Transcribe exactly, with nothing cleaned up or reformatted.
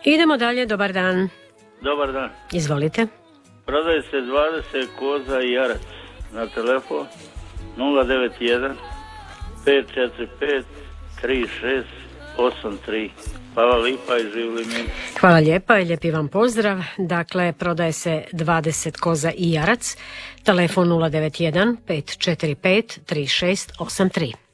Idemo dalje, dobar dan. Dobar dan. Izvolite. Prodaje se dvadeset koza i jarac na telefon nula devet jedan pet četiri pet tri šest osam tri. Hvala lipa i živjeli mi. Hvala lijepa i lijepi vam pozdrav. Dakle, prodaje se dvadeset koza i jarac. Telefon nula devet jedan pet četiri pet tri šest osam tri.